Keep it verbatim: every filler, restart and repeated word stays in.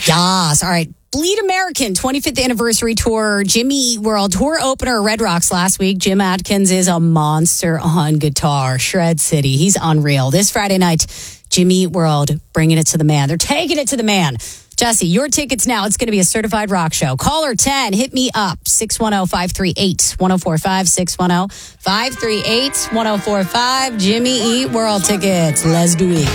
Yas. All right. Bleed American twenty-fifth anniversary tour, Jimmy Eat World tour opener, Red Rocks last week. Jim Adkins is a monster on guitar. Shred City. He's unreal. This Friday night, Jimmy Eat World bringing it to the man. They're taking it to the man. Jesse, your tickets now. It's going to be a certified rock show. Caller ten, hit me up. six one zero, five three eight, one zero four five. six one zero, five three eight, one zero four five. Jimmy Eat World tickets. Let's do it.